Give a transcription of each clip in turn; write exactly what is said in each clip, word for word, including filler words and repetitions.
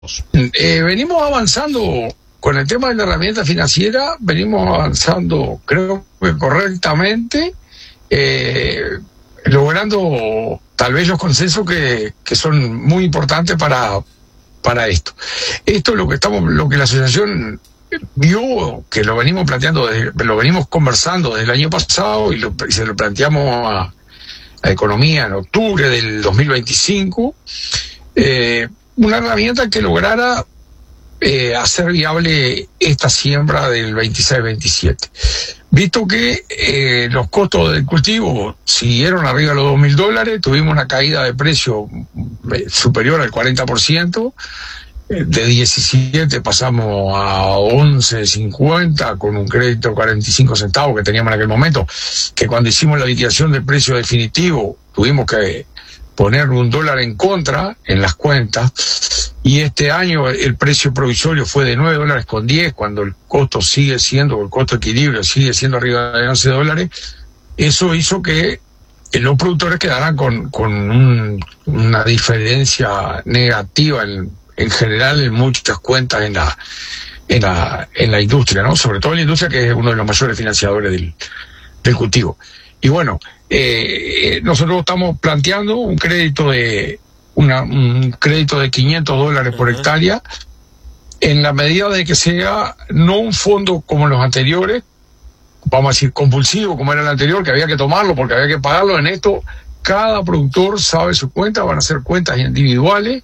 Eh, venimos avanzando con el tema de la herramienta financiera, venimos avanzando, creo que correctamente, eh, logrando tal vez los consensos que, que son muy importantes para, para esto. Esto es lo que estamos, lo que la asociación vio, que lo venimos planteando, desde, lo venimos conversando desde el año pasado y, lo, y se lo planteamos a, a Economía en octubre del dos mil veinticinco. Eh, una herramienta que lograra eh, hacer viable esta siembra del veintiséis veintisiete. Visto que eh, los costos del cultivo siguieron arriba de los dos mil dólares, tuvimos una caída de precio eh, superior al cuarenta por ciento, eh, de diecisiete pasamos a once cincuenta con un crédito de cuarenta y cinco centavos que teníamos en aquel momento, que cuando hicimos la liquidación del precio definitivo tuvimos que poner un dólar en contra en las cuentas, y este año el precio provisorio fue de nueve dólares con diez, cuando el costo sigue siendo, el costo de equilibrio sigue siendo arriba de once dólares. Eso hizo que los productores quedaran con, con un, una diferencia negativa en, en general en muchas cuentas en la, en la, en la industria, ¿no? Sobre todo en la industria, que es uno de los mayores financiadores del, del cultivo. Y bueno, eh, nosotros estamos planteando un crédito de una, un crédito de quinientos dólares por hectárea, en la medida de que sea no un fondo como los anteriores, vamos a decir compulsivo como era el anterior, que había que tomarlo porque había que pagarlo. En esto cada productor sabe su cuenta, van a ser cuentas individuales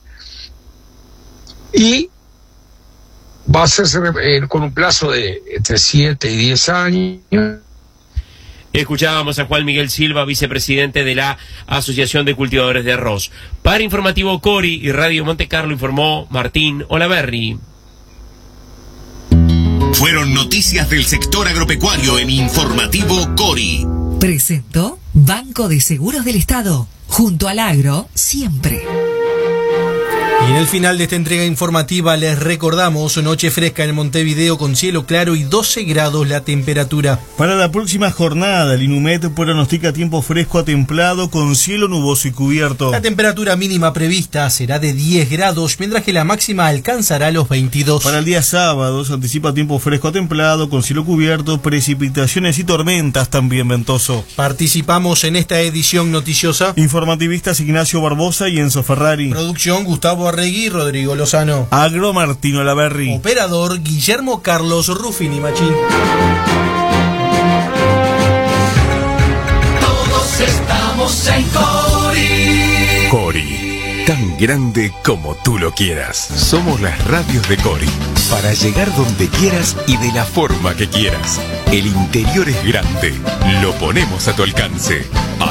y va a hacerse eh, con un plazo de entre siete y diez años. Escuchábamos a Juan Miguel Silva, vicepresidente de la Asociación de Cultivadores de Arroz. Para Informativo Cori y Radio Monte Carlo informó Martín Olaverri. Fueron noticias del sector agropecuario en Informativo Cori. Presentó Banco de Seguros del Estado. Junto al agro, siempre. Y en el final de esta entrega informativa les recordamos noche fresca en Montevideo con cielo claro y doce grados la temperatura. Para la próxima jornada, el INUMED pronostica tiempo fresco a templado con cielo nuboso y cubierto. La temperatura mínima prevista será de diez grados, mientras que la máxima alcanzará los veintidós. Para el día sábado se anticipa tiempo fresco a templado con cielo cubierto, precipitaciones y tormentas, también ventoso. Participamos en esta edición noticiosa informativistas Ignacio Barbosa y Enzo Ferrari. Producción Gustavo Arregui, Rodrigo Lozano. Agro Martino Olaverri. Operador Guillermo Carlos Ruffini Machín. Todos estamos en Cori. Cori, tan grande como tú lo quieras. Somos las radios de Cori, para llegar donde quieras y de la forma que quieras. El interior es grande, lo ponemos a tu alcance.